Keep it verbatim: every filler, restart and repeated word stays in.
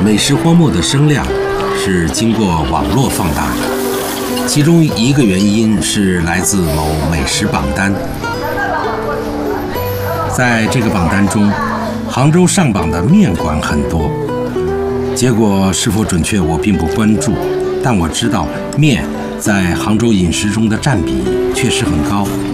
美食荒漠的声量是经过网络放大的，其中一个原因是来自某美食榜单。在这个榜单中，杭州上榜的面馆很多，结果是否准确我并不关注，但我知道面在杭州饮食中的占比确实很高。